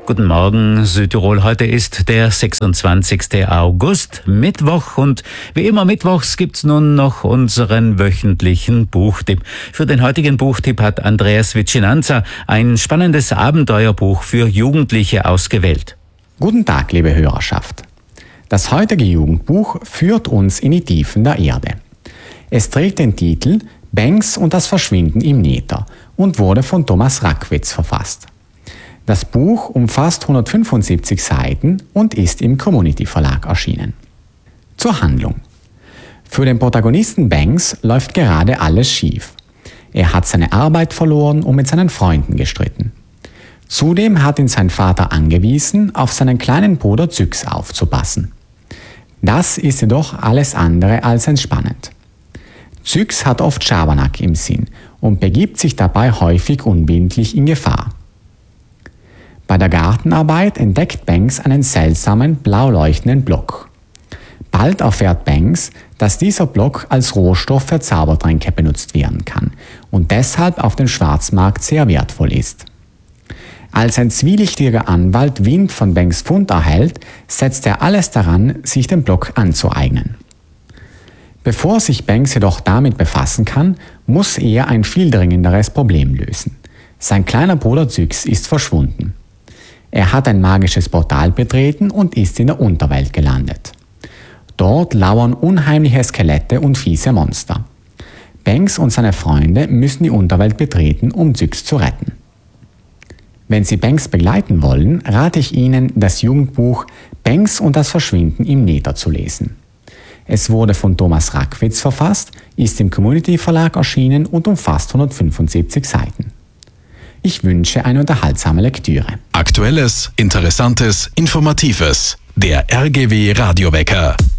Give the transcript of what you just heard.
Guten Morgen, Südtirol. Heute ist der 26. August, Mittwoch, und wie immer mittwochs gibt's nun noch unseren wöchentlichen Buchtipp. Für den heutigen Buchtipp hat Andreas Vicinanza ein spannendes Abenteuerbuch für Jugendliche ausgewählt. Guten Tag, liebe Hörerschaft. Das heutige Jugendbuch führt uns in die Tiefen der Erde. Es trägt den Titel Banks und das Verschwinden im Nether und wurde von Thomas Rackwitz verfasst. Das Buch umfasst 175 Seiten und ist im Community Verlag erschienen. Zur Handlung. Für den Protagonisten Banks läuft gerade alles schief. Er hat seine Arbeit verloren und mit seinen Freunden gestritten. Zudem hat ihn sein Vater angewiesen, auf seinen kleinen Bruder Zyx aufzupassen. Das ist jedoch alles andere als entspannend. Zyx hat oft Schabernack im Sinn und begibt sich dabei häufig unwillentlich in Gefahr. Bei der Gartenarbeit entdeckt Banks einen seltsamen, blau leuchtenden Block. Bald erfährt Banks, dass dieser Block als Rohstoff für Zaubertränke benutzt werden kann und deshalb auf dem Schwarzmarkt sehr wertvoll ist. Als ein zwielichtiger Anwalt Wind von Banks Fund erhält, setzt er alles daran, sich den Block anzueignen. Bevor sich Banks jedoch damit befassen kann, muss er ein viel dringenderes Problem lösen. Sein kleiner Bruder Zyx ist verschwunden. Er hat ein magisches Portal betreten und ist in der Unterwelt gelandet. Dort lauern unheimliche Skelette und fiese Monster. Banks und seine Freunde müssen die Unterwelt betreten, um Zyx zu retten. Wenn Sie Banks begleiten wollen, rate ich Ihnen, das Jugendbuch Banks und das Verschwinden im Nether zu lesen. Es wurde von Thomas Rackwitz verfasst, ist im Community Verlag erschienen und umfasst 175 Seiten. Ich wünsche eine unterhaltsame Lektüre. Aktuelles, Interessantes, Informatives. Der RGW Radiowecker.